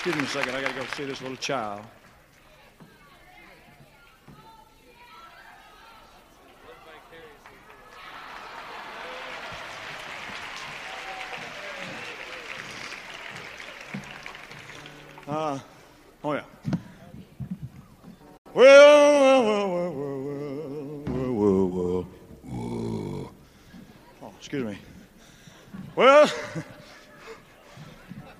Excuse me a second. I got to go see this little child. Oh, yeah. Well. Oh, excuse me. Well,